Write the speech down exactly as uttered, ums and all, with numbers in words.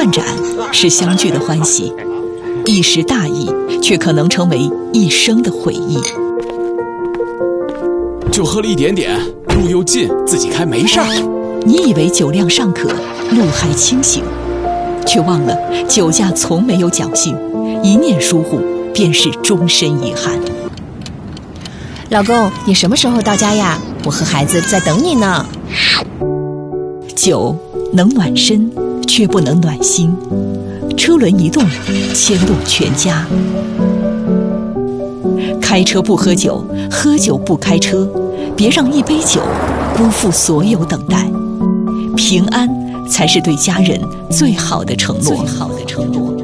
换盏是相聚的欢喜，一时大意却可能成为一生的悔意。 就喝了一点点，路又近，自己开没事儿。 你以为酒量尚可，路还清醒，却忘了酒驾从没有侥幸，一念疏忽便是终身遗憾。 老公，你什么时候到家呀？我和孩子在等你呢。 酒能暖身，却不能暖心。车轮一动，牵动全家。开车不喝酒，喝酒不开车，别让一杯酒辜负所有等待。平安才是对家人最好的承诺。最好的承诺。